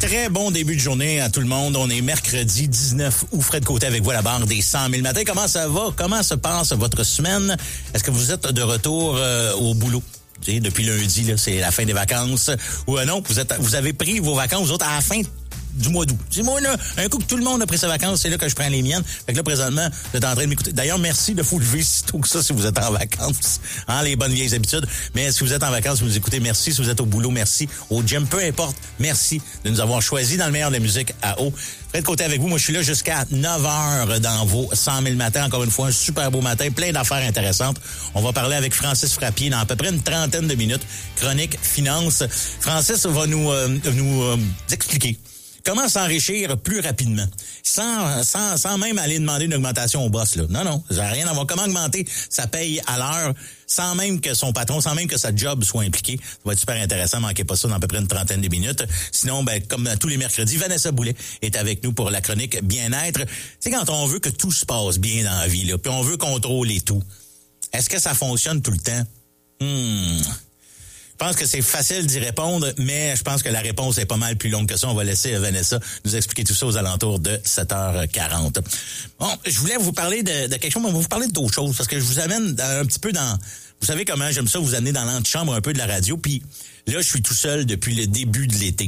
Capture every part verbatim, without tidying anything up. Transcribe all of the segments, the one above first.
Très bon début de journée à tout le monde. On est mercredi dix-neuf août. Fred Côté avec vous à la barre des cent mille matins. Comment ça va? Comment se passe votre semaine? Est-ce que vous êtes de retour euh, au boulot? Tu sais, depuis lundi, là, c'est la fin des vacances. Ou euh, non, vous êtes, vous avez pris vos vacances, vous autres, à la fin du mois d'août. C'est moi, là, un coup que tout le monde a pris ses vacances, c'est là que je prends les miennes. Fait que là, présentement, vous êtes en train de m'écouter. D'ailleurs, merci de vous lever si tôt que ça si vous êtes en vacances. Hein, les bonnes vieilles habitudes. Mais si vous êtes en vacances, vous nous écoutez, merci. Si vous êtes au boulot, merci. Au gym, peu importe, merci de nous avoir choisis dans le meilleur de la musique à eau. Fred Côté avec vous. Moi, je suis là jusqu'à neuf heures dans vos cent mille matins. Encore une fois, un super beau matin, plein d'affaires intéressantes. On va parler avec Francis Frappier dans à peu près une trentaine de minutes. Chronique Finance. Francis va nous, euh, nous euh, expliquer comment s'enrichir plus rapidement, sans, sans, sans même aller demander une augmentation au boss, là. Non, non, ça n'a rien à voir. Comment augmenter sa paye à l'heure, sans même que son patron, sans même que sa job soit impliqué. Ça va être super intéressant. Manquez pas ça dans à peu près une trentaine de minutes. Sinon, ben, comme tous les mercredis, Vanessa Boulet est avec nous pour la chronique Bien-être. Tu sais, quand on veut que tout se passe bien dans la vie, là, puis on veut contrôler tout, est-ce que ça fonctionne tout le temps? Hmm... Je pense que c'est facile d'y répondre, mais je pense que la réponse est pas mal plus longue que ça. On va laisser Vanessa nous expliquer tout ça aux alentours de sept heures quarante. Bon, je voulais vous parler de, de quelque chose, mais on va vous parler d'autres choses, parce que je vous amène un petit peu dans... Vous savez comment j'aime ça, vous amener dans l'antichambre un peu de la radio, puis là, je suis tout seul depuis le début de l'été.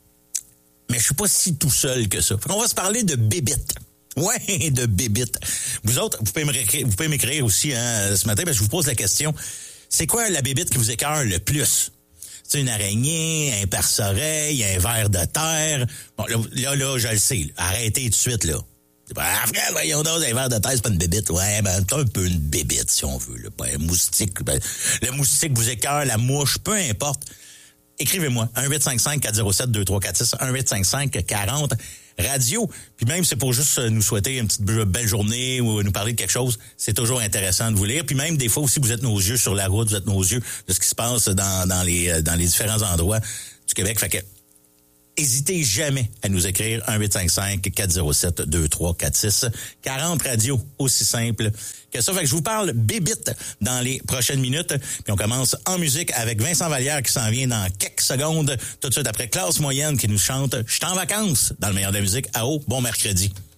Mais je suis pas si tout seul que ça. Fait qu'on va se parler de bébites. Ouais, de bébites. Vous autres, vous pouvez m'écrire, vous pouvez m'écrire aussi hein, ce matin, parce que je vous pose la question... C'est quoi la bébite qui vous écœure le plus? C'est une araignée, un perce-oreille, un ver de terre. Bon, là, là, là je le sais. Là. Arrêtez tout de suite, là. C'est pas, ah, frère, voyons donc, un ver de terre, c'est pas une bébite. Ouais, ben, c'est un peu une bébite, si on veut, là. Pas un moustique. Ben, le moustique vous écœure, la mouche, peu importe. Écrivez-moi. un huit cinq cinq quatre zéro sept deux trois quatre six, un huit cinq cinq quarante radio. Puis même, c'est pour juste nous souhaiter une petite belle journée ou nous parler de quelque chose. C'est toujours intéressant de vous lire. Puis même, des fois aussi, vous êtes nos yeux sur la route, vous êtes nos yeux de ce qui se passe dans, dans les, dans les différents endroits du Québec. Fait que, hésitez jamais à nous écrire un huit cinq cinq quatre zéro sept deux trois quatre six. quarante radio, aussi simple que ça. Fait que je vous parle bébite dans les prochaines minutes. Puis on commence en musique avec Vincent Vallière qui s'en vient dans quelques secondes. Tout de suite après Classe Moyenne qui nous chante « Je suis en vacances » dans le meilleur de la musique à eau. Bon mercredi.